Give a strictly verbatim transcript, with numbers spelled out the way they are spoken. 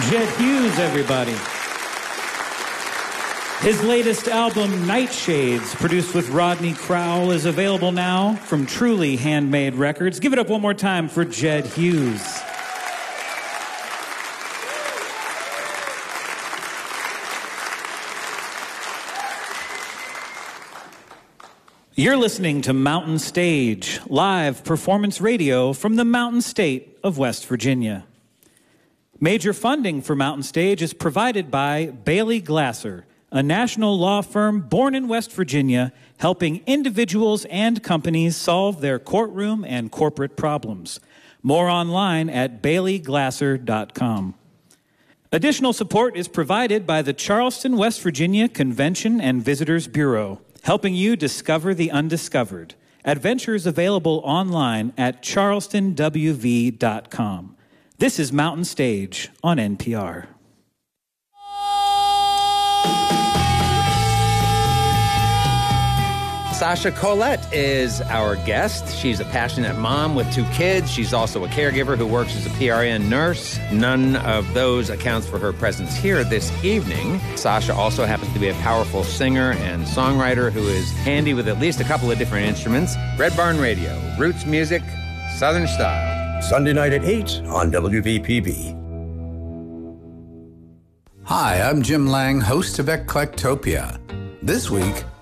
Jed Hughes, everybody. His latest album, Nightshades, produced with Rodney Crowell, is available now from Truly Handmade Records. Give it up one more time for Jed Hughes. You're listening to Mountain Stage, live performance radio from the Mountain State of West Virginia. Major funding for Mountain Stage is provided by Bailey Glasser, a national law firm born in West Virginia, helping individuals and companies solve their courtroom and corporate problems. More online at bailey glasser dot com. Additional support is provided by the Charleston, West Virginia Convention and Visitors Bureau, helping you discover the undiscovered. Adventures available online at charleston w v dot com. This is Mountain Stage on N P R. Sasha Collette is our guest. She's a passionate mom with two kids. She's also a caregiver who works as a P R N nurse. None of those accounts for her presence here this evening. Sasha also happens to be a powerful singer and songwriter who is handy with at least a couple of different instruments. Red Barn Radio, roots music, Southern style. Sunday night at eight on W V P B. Hi, I'm Jim Lang, host of Eclectopia. This week,